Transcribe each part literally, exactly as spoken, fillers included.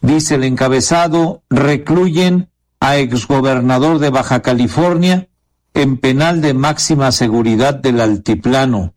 Dice el encabezado: recluyen a exgobernador de Baja California en penal de máxima seguridad del Altiplano.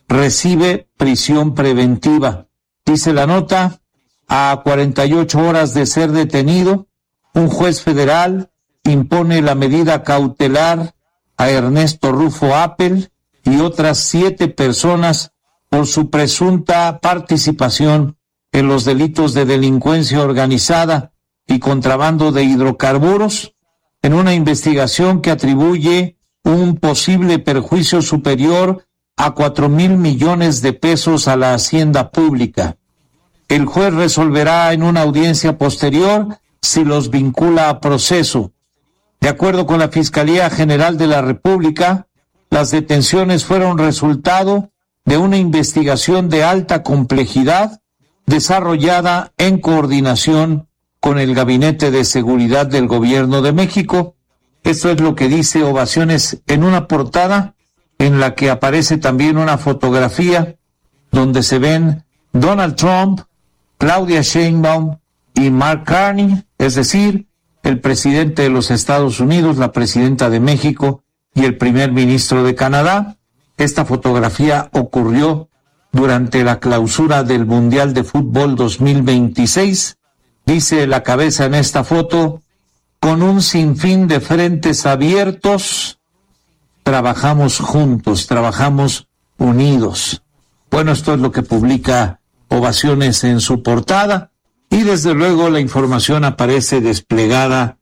Recibe prisión preventiva. Dice la nota: a cuarenta y ocho horas de ser detenido, un juez federal impone la medida cautelar a Ernesto Rufo Appel y otras siete personas por su presunta participación en los delitos de delincuencia organizada y contrabando de hidrocarburos, en una investigación que atribuye un posible perjuicio superior a cuatro mil millones de pesos a la hacienda pública. El juez resolverá en una audiencia posterior si los vincula a proceso. De acuerdo con la Fiscalía General de la República, las detenciones fueron resultado de una investigación de alta complejidad desarrollada en coordinación con el Gabinete de Seguridad del Gobierno de México. Esto es lo que dice Ovaciones en una portada en la que aparece también una fotografía donde se ven Donald Trump, Claudia Sheinbaum y Mark Carney, es decir, el presidente de los Estados Unidos, la presidenta de México y el primer ministro de Canadá. Esta fotografía ocurrió durante la clausura del Mundial de Fútbol dos mil veintiséis. Dice la cabeza en esta foto: con un sinfín de frentes abiertos, trabajamos juntos, trabajamos unidos. Bueno, esto es lo que publica Ovaciones en su portada, y desde luego la información aparece desplegada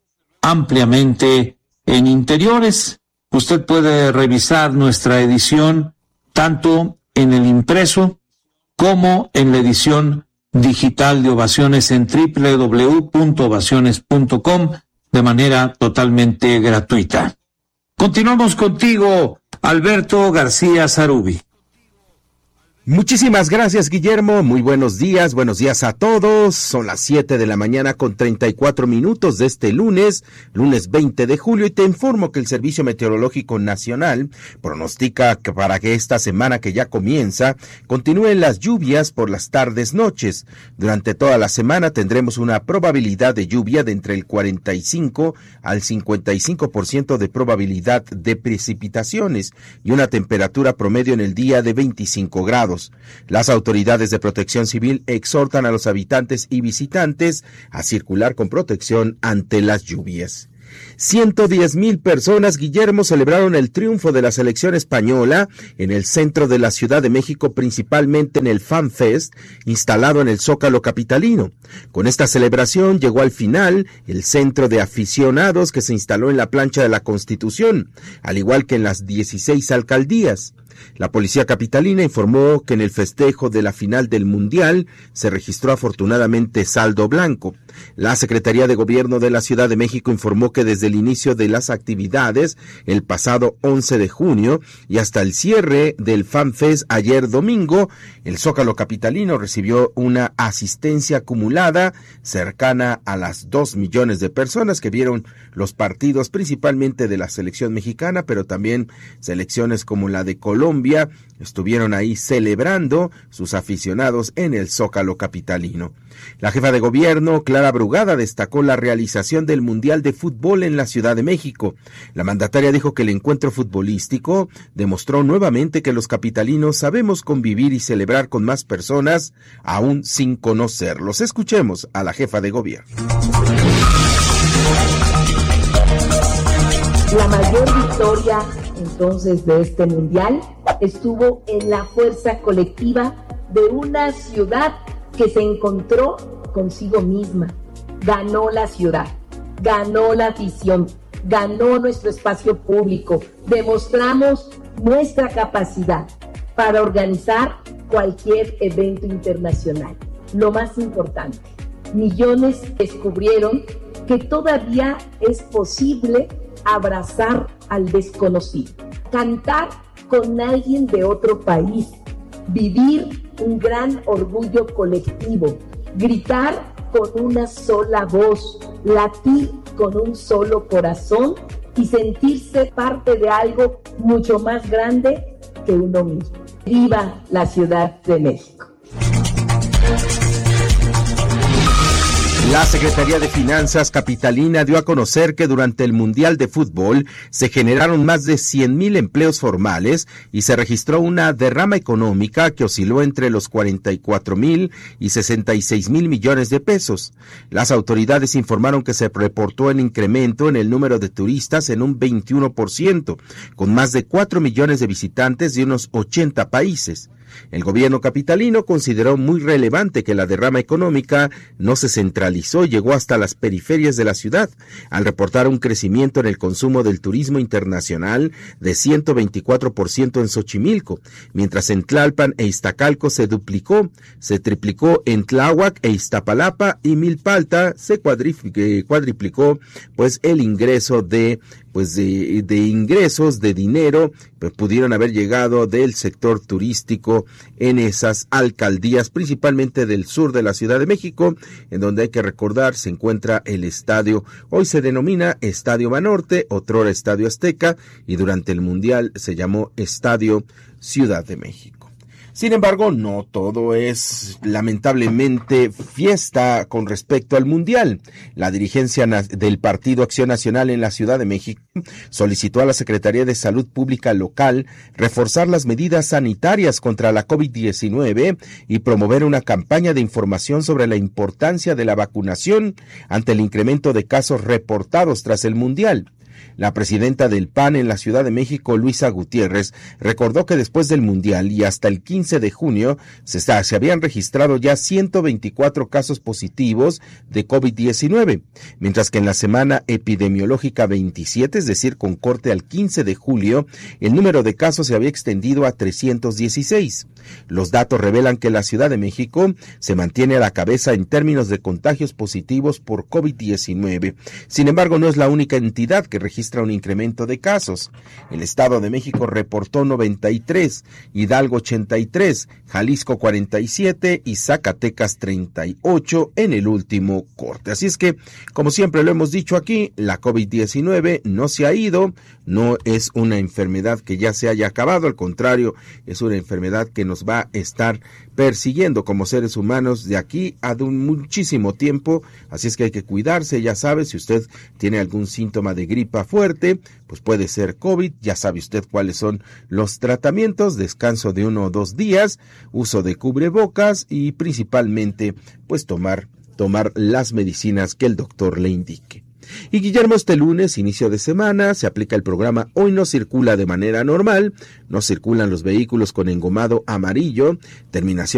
ampliamente en interiores. Usted puede revisar nuestra edición tanto en el impreso como en la edición digital de Ovaciones en doble u doble u doble u punto ovaciones punto com de manera totalmente gratuita. Continuamos contigo, Alberto García Zarubi. Muchísimas gracias, Guillermo. Muy buenos días, buenos días a todos. Son las siete de la mañana con treinta y cuatro minutos de este lunes, lunes veinte de julio, y te informo que el Servicio Meteorológico Nacional pronostica que para que esta semana que ya comienza continúen las lluvias por las tardes noches. Durante toda la semana tendremos una probabilidad de lluvia de entre el cuarenta y cinco al cincuenta y cinco por ciento de probabilidad de precipitaciones y una temperatura promedio en el día de veinticinco grados. Las autoridades de protección civil exhortan a los habitantes y visitantes a circular con protección ante las lluvias. ciento diez mil personas, Guillermo, celebraron el triunfo de la selección española en el centro de la Ciudad de México, principalmente en el Fan Fest, instalado en el Zócalo capitalino. Con esta celebración llegó al final el centro de aficionados que se instaló en la plancha de la Constitución, al igual que en las dieciséis alcaldías. La policía capitalina informó que en el festejo de la final del Mundial se registró afortunadamente saldo blanco. La Secretaría de Gobierno de la Ciudad de México informó que desde el inicio de las actividades, el pasado once de junio, y hasta el cierre del Fan Fest ayer domingo, el Zócalo capitalino recibió una asistencia acumulada cercana a las dos millones de personas que vieron los partidos principalmente de la selección mexicana, pero también selecciones como la de Colombia. Colombia, estuvieron ahí celebrando sus aficionados en el Zócalo capitalino. La jefa de gobierno, Clara Brugada, destacó la realización del Mundial de Fútbol en la Ciudad de México. La mandataria dijo que el encuentro futbolístico demostró nuevamente que los capitalinos sabemos convivir y celebrar con más personas, aún sin conocerlos. Escuchemos a la jefa de gobierno. La mayor victoria entonces de este mundial estuvo en la fuerza colectiva de una ciudad que se encontró consigo misma. Ganó la ciudad, ganó la afición, ganó nuestro espacio público. Demostramos nuestra capacidad para organizar cualquier evento internacional. Lo más importante, millones descubrieron que todavía es posible abrazar al desconocido, cantar con alguien de otro país, vivir un gran orgullo colectivo, gritar con una sola voz, latir con un solo corazón y sentirse parte de algo mucho más grande que uno mismo. ¡Viva la Ciudad de México! La Secretaría de Finanzas capitalina dio a conocer que durante el Mundial de Fútbol se generaron más de cien mil empleos formales y se registró una derrama económica que osciló entre los cuarenta y cuatro mil y sesenta y seis mil millones de pesos. Las autoridades informaron que se reportó el incremento en el número de turistas en un veintiuno por ciento, con más de cuatro millones de visitantes de unos ochenta países. El gobierno capitalino consideró muy relevante que la derrama económica no se centralizó y llegó hasta las periferias de la ciudad, al reportar un crecimiento en el consumo del turismo internacional de ciento veinticuatro por ciento en Xochimilco, mientras en Tlalpan e Iztacalco se duplicó, se triplicó en Tláhuac e Iztapalapa y Milpalta se cuadriplicó pues el ingreso de pues de, de ingresos de dinero pues pudieron haber llegado del sector turístico en esas alcaldías, principalmente del sur de la Ciudad de México, en donde hay que recordar se encuentra el estadio, hoy se denomina Estadio Banorte, otrora Estadio Azteca, y durante el Mundial se llamó Estadio Ciudad de México. Sin embargo, no todo es lamentablemente fiesta con respecto al Mundial. La dirigencia del Partido Acción Nacional en la Ciudad de México solicitó a la Secretaría de Salud Pública local reforzar las medidas sanitarias contra la COVID diecinueve y promover una campaña de información sobre la importancia de la vacunación ante el incremento de casos reportados tras el Mundial. La presidenta del P A N en la Ciudad de México, Luisa Gutiérrez, recordó que después del Mundial y hasta el quince de junio se, está, se habían registrado ya ciento veinticuatro casos positivos de COVID diecinueve, mientras que en la semana epidemiológica veintisiete, es decir, con corte al quince de julio, el número de casos se había extendido a trescientos dieciséis. Los datos revelan que la Ciudad de México se mantiene a la cabeza en términos de contagios positivos por COVID diecinueve. Sin embargo, no es la única entidad que registra un incremento de casos. El Estado de México reportó noventa y tres, Hidalgo ochenta y tres, Jalisco cuarenta y siete y Zacatecas treinta y ocho en el último corte. Así es que, como siempre lo hemos dicho aquí, la COVID diecinueve no se ha ido, no es una enfermedad que ya se haya acabado, al contrario, es una enfermedad que nos va a estar persiguiendo como seres humanos de aquí a de un muchísimo tiempo, así es que hay que cuidarse, ya sabe, si usted tiene algún síntoma de gripa fuerte, pues puede ser COVID, ya sabe usted cuáles son los tratamientos, descanso de uno o dos días, uso de cubrebocas y principalmente pues tomar, tomar las medicinas que el doctor le indique. Y Guillermo, este lunes, inicio de semana, se aplica el programa Hoy no circula de manera normal, no circulan los vehículos con engomado amarillo, terminación